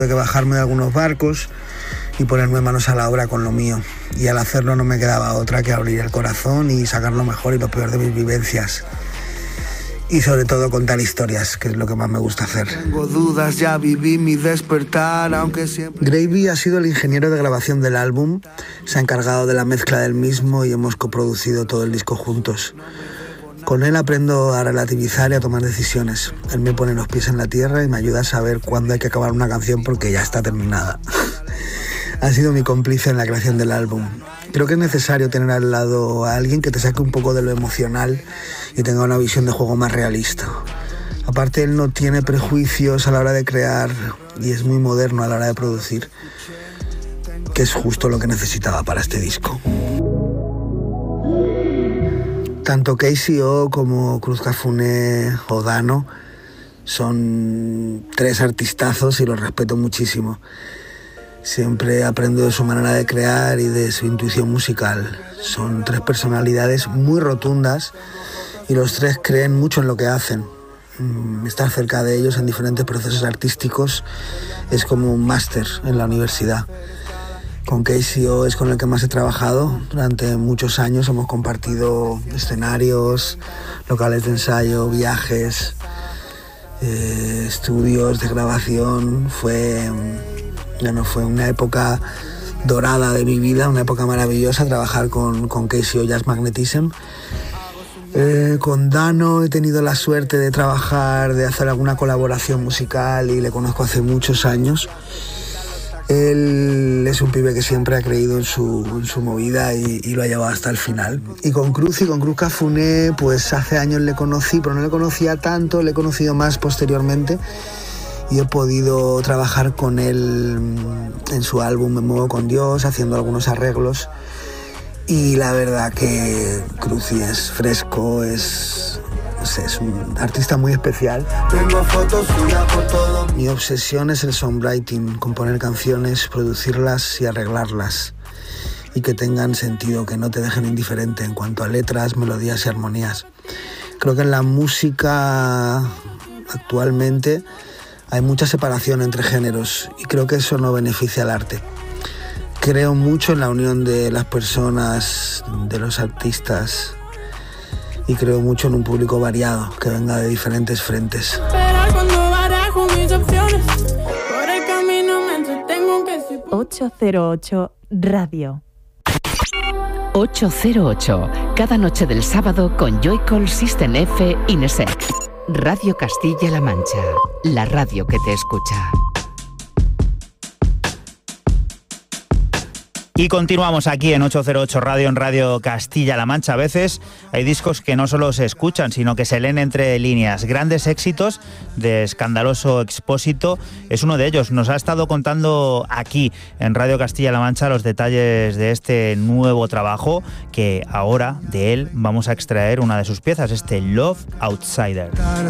Tuve que bajarme de algunos barcos y ponerme manos a la obra con lo mío. Y al hacerlo no me quedaba otra que abrir el corazón y sacar lo mejor y lo peor de mis vivencias. Y sobre todo contar historias, que es lo que más me gusta hacer. Tengo dudas, ya viví mi despertar, aunque siempre... Gravy ha sido el ingeniero de grabación del álbum, se ha encargado de la mezcla del mismo y hemos coproducido todo el disco juntos. Con él aprendo a relativizar y a tomar decisiones. Él me pone los pies en la tierra y me ayuda a saber cuándo hay que acabar una canción porque ya está terminada. Ha sido mi cómplice en la creación del álbum. Creo que es necesario tener al lado a alguien que te saque un poco de lo emocional y tenga una visión de juego más realista. Aparte, él no tiene prejuicios a la hora de crear y es muy moderno a la hora de producir, que es justo lo que necesitaba para este disco. Tanto KCO como Cruz Cafuné o Dano son tres artistazos y los respeto muchísimo. Siempre aprendo de su manera de crear y de su intuición musical. Son tres personalidades muy rotundas y los tres creen mucho en lo que hacen. Estar cerca de ellos en diferentes procesos artísticos es como un máster en la universidad. Con KCO es con el que más he trabajado. Durante muchos años hemos compartido escenarios, locales de ensayo, viajes, estudios de grabación. Fue una época dorada de mi vida, una época maravillosa trabajar con KCO Jazz Magnetism. Con Dano he tenido la suerte de trabajar, de hacer alguna colaboración musical y le conozco hace muchos años. Él es un pibe que siempre ha creído en su movida y lo ha llevado hasta el final. Y con Cruz Cafuné, pues hace años le conocí, pero no le conocía tanto, le he conocido más posteriormente. Y he podido trabajar con él en su álbum Me Muevo con Dios, haciendo algunos arreglos. Y la verdad que Cruci es fresco, es un artista muy especial. Tengo fotos suyas por todo. Mi obsesión es el songwriting, componer canciones, producirlas y arreglarlas. Y que tengan sentido, que no te dejen indiferente en cuanto a letras, melodías y armonías. Creo que en la música actualmente hay mucha separación entre géneros y creo que eso no beneficia al arte. Creo mucho en la unión de las personas, de los artistas, y creo mucho en un público variado que venga de diferentes frentes. 808 Radio. 808, cada noche del sábado con Joycall System F Inesec. Radio Castilla-La Mancha, la radio que te escucha. Y continuamos aquí en 808 Radio, en Radio Castilla-La Mancha. A veces hay discos que no solo se escuchan, sino que se leen entre líneas. Grandes éxitos de Escandaloso Expósito es uno de ellos. Nos ha estado contando aquí en Radio Castilla-La Mancha los detalles de este nuevo trabajo, que ahora de él vamos a extraer una de sus piezas, este Love Outsider.